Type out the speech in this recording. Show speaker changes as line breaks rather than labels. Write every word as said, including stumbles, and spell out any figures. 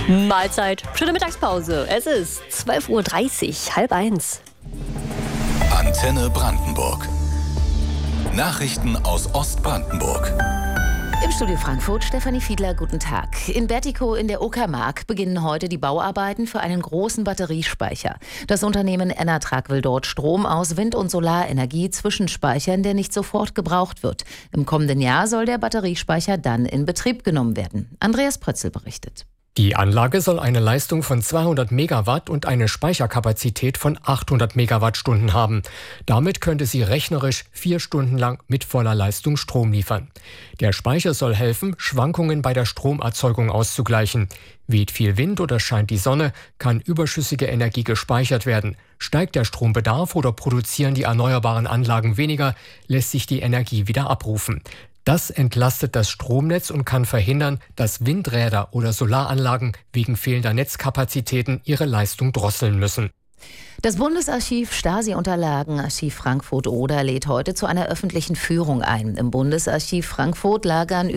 Mahlzeit, schöne Mittagspause. Es ist zwölf Uhr dreißig, halb eins.
Antenne Brandenburg. Nachrichten aus Ostbrandenburg.
Im Studio Frankfurt, Stefanie Fiedler, guten Tag. In Bertikow in der Uckermark beginnen heute die Bauarbeiten für einen großen Batteriespeicher. Das Unternehmen Enatrag will dort Strom aus Wind- und Solarenergie zwischenspeichern, der nicht sofort gebraucht wird. Im kommenden Jahr soll der Batteriespeicher dann in Betrieb genommen werden. Andreas Prötzl berichtet.
Die Anlage soll eine Leistung von zweihundert Megawatt und eine Speicherkapazität von achthundert Megawattstunden haben. Damit könnte sie rechnerisch vier Stunden lang mit voller Leistung Strom liefern. Der Speicher soll helfen, Schwankungen bei der Stromerzeugung auszugleichen. Weht viel Wind oder scheint die Sonne, kann überschüssige Energie gespeichert werden. Steigt der Strombedarf oder produzieren die erneuerbaren Anlagen weniger, lässt sich die Energie wieder abrufen. Das entlastet das Stromnetz und kann verhindern, dass Windräder oder Solaranlagen wegen fehlender Netzkapazitäten ihre Leistung drosseln müssen.
Das Bundesarchiv Stasi-Unterlagen, Archiv Frankfurt-Oder, lädt heute zu einer öffentlichen Führung ein. Im Bundesarchiv Frankfurt lagern